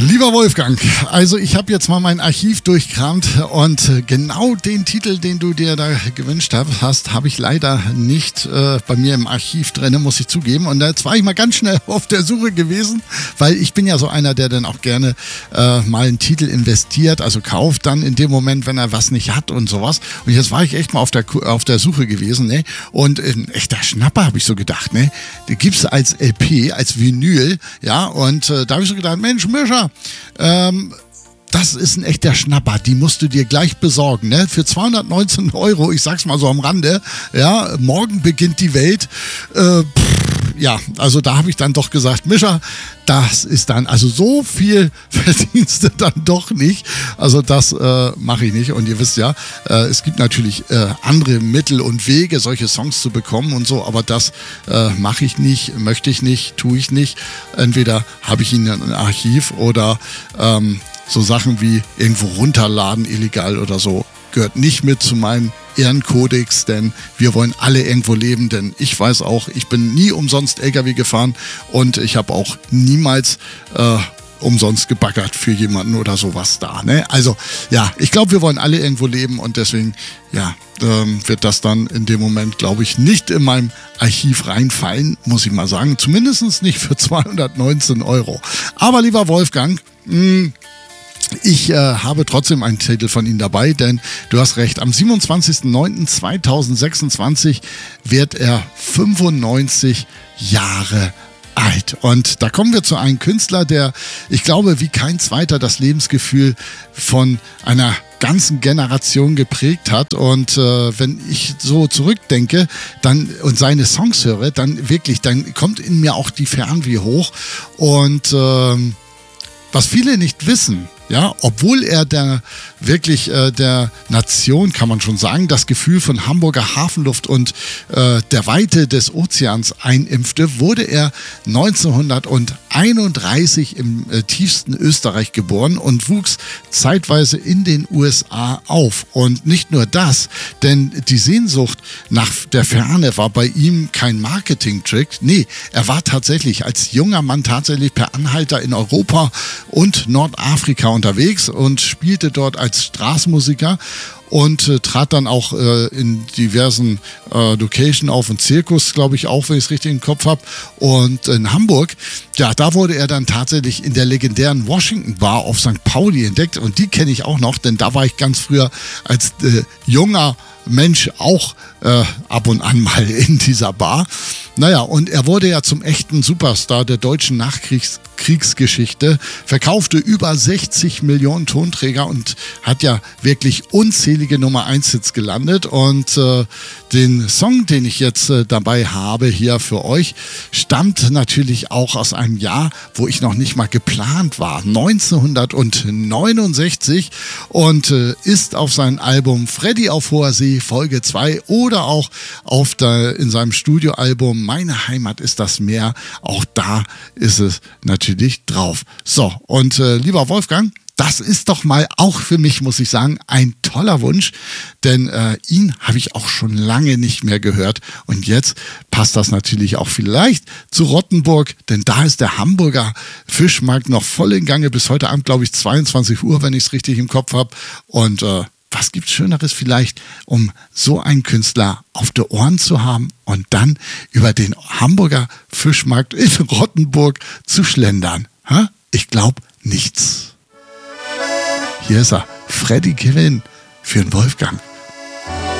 Lieber Wolfgang, also ich habe jetzt mal mein Archiv durchkramt und genau den Titel, den du dir da gewünscht hast, habe ich leider nicht bei mir im Archiv drin, muss ich zugeben. Und jetzt war ich mal ganz schnell auf der Suche gewesen, weil ich bin ja so einer, der dann auch gerne mal einen Titel investiert, also kauft dann in dem Moment, wenn er was nicht hat und sowas. Und jetzt war ich echt mal auf der Suche gewesen, ne? Und ein echter Schnapper, habe ich so gedacht, ne? Die gibt's als LP, als Vinyl, ja, und da habe ich so gedacht, Mensch, Mischa, das ist ein echter Schnapper, die musst du dir gleich besorgen, ne? Für 219 €, ich sag's mal so am Rande, ja, morgen beginnt die Welt, ja, also da habe ich dann doch gesagt, Mischa, das ist dann, also so viel verdienst du dann doch nicht, also das mache ich nicht und ihr wisst ja, es gibt natürlich andere Mittel und Wege, solche Songs zu bekommen und so, aber das mache ich nicht, möchte ich nicht, tue ich nicht, entweder habe ich ihn in einem Archiv oder so Sachen wie irgendwo runterladen, illegal oder so, gehört nicht mit zu meinem Ehrenkodex, denn wir wollen alle irgendwo leben, denn ich weiß auch, ich bin nie umsonst LKW gefahren und ich habe auch niemals umsonst gebaggert für jemanden oder sowas da, ne? Also, ja, ich glaube, wir wollen alle irgendwo leben und deswegen, ja, wird das dann in dem Moment, glaube ich, nicht in meinem Archiv reinfallen, muss ich mal sagen. Zumindest nicht für 219 €. Aber lieber Wolfgang, ich habe trotzdem einen Titel von Ihnen dabei, denn du hast recht, am 27.09.2026 wird er 95 Jahre alt. Und da kommen wir zu einem Künstler, der, ich glaube, wie kein zweiter das Lebensgefühl von einer ganzen Generation geprägt hat. Und wenn ich so zurückdenke dann und seine Songs höre, dann wirklich, dann kommt in mir auch die Fernweh hoch. Und was viele nicht wissen, ja, obwohl er der Nation, kann man schon sagen, das Gefühl von Hamburger Hafenluft und der Weite des Ozeans einimpfte, wurde er 1931 im tiefsten Österreich geboren und wuchs zeitweise in den USA auf. Und nicht nur das, denn die Sehnsucht nach der Ferne war bei ihm kein Marketing-Trick. Nee, er war tatsächlich als junger Mann tatsächlich per Anhalter in Europa und Nordafrika unterwegs und spielte dort als Straßenmusiker und trat dann auch in diversen Locations auf, im Zirkus, glaube ich auch, wenn ich es richtig im Kopf habe. Und in Hamburg, ja, da wurde er dann tatsächlich in der legendären Washington Bar auf St. Pauli entdeckt. Und die kenne ich auch noch, denn da war ich ganz früher als junger Mensch auch ab und an mal in dieser Bar. Naja, und er wurde ja zum echten Superstar der deutschen Nachkriegsgeschichte, verkaufte über 60 Millionen Tonträger und hat ja wirklich unzählige Nummer-1-Hits gelandet. Und den Song, den ich jetzt dabei habe hier für euch, stammt natürlich auch aus einem Jahr, wo ich noch nicht mal geplant war, 1969, und ist auf seinem Album Freddy auf hoher See Folge 2 oder auch in seinem Studioalbum Meine Heimat ist das Meer, auch da ist es natürlich drauf. So, und lieber Wolfgang, das ist doch mal auch für mich, muss ich sagen, ein toller Wunsch, denn ihn habe ich auch schon lange nicht mehr gehört und jetzt passt das natürlich auch vielleicht zu Rottenburg, denn da ist der Hamburger Fischmarkt noch voll in Gange, bis heute Abend, glaube ich, 22 Uhr, wenn ich es richtig im Kopf habe. Und was gibt's Schöneres vielleicht, um so einen Künstler auf die Ohren zu haben und dann über den Hamburger Fischmarkt in Rottenburg zu schlendern? Ha? Ich glaube nichts. Hier ist er, Freddy Quinn für den Wolfgang.